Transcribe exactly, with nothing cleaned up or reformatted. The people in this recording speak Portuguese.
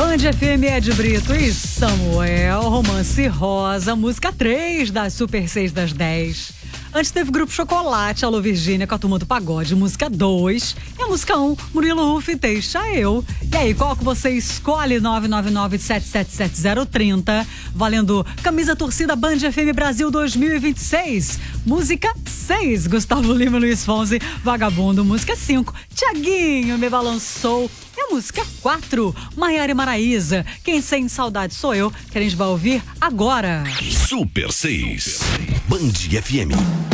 Band F M, Ed Brito e Samuel, Romance Rosa, música três das Super seis das dez. Antes teve Grupo Chocolate, Alô Virgínia com a Turma do Pagode, música dois. E a música um, Murilo Ruf e Deixa Eu. E aí, qual que você escolhe? nove nove nove, sete sete sete, zero três zero, valendo camisa torcida Band F M Brasil dois mil e vinte e seis. Música seis, Gustavo Lima e Luiz Fonsi, Vagabundo. Música cinco, Tiaguinho, Me Balançou. E a música quatro, Maiara e Maraísa, Quem Sente Saudade Sou Eu, que a gente vai ouvir agora. Super seis, Band F M.